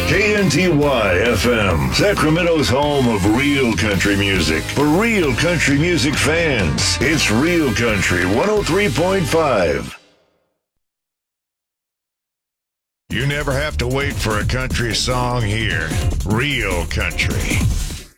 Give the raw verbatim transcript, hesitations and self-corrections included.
K N T Y F M, Sacramento's home of real country music. For real country music fans, it's Real Country one oh three point five. You never have to wait for a country song here. Real country.